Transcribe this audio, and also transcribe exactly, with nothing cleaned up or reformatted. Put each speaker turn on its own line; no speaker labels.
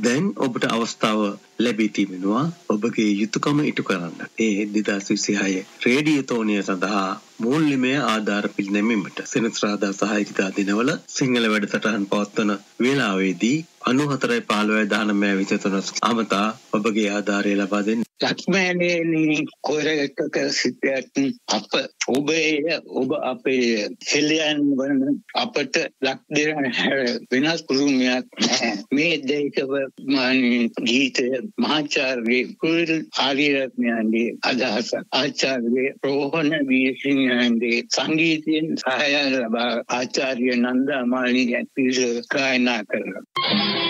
දැන් ඔබට අවස්ථාව ලැබී තිබෙනවා ඔබගේ යුතුයකම ඉටු කරන්න. ඒ දෙදාස් විසිහය රේඩියෝතෝනිය සඳහා මූල්‍යමය ආධාර පිළිගැනීමට සෙනසුරාදා සහ ඉරිදා දිනවල සිංහල වැඩසටහන් පවත්වන වේලාවේදී අනූහතරයි පහළොවයි දහනවයයි විසිතුන අමතා ඔබගේ ආධාරය ලබා දෙන්න.
ලක්ෂ්මණේනි කොරේකක සිටයත් අප ඔබේ ඔබ අපේ හෙළියන් වන අපට ලක්දිරණ වෙනස් කුරුමියක් නැහැ. මේ දේශව මානී ගීතය මහාචාර්ය කුල් ආරියරත්නයන්ගේ අදහස ආචාර්ය රෝහණ වීරසිංහයන්ගේ සංගීතයෙන් සහාය ලබා ආචාර්ය නන්දා මාලිනී පිරිස ගායනා කරනවා.